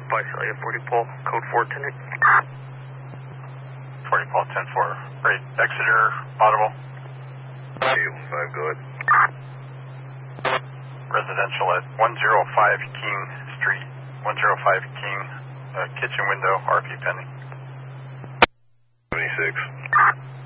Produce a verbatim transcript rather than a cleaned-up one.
Visalia, forty Paul, code four, tenant. forty Paul, ten four. Right, Exeter, audible. five, go ahead. Residential at one oh five King Street, one oh five King, uh, kitchen window, R P pending. twenty-six.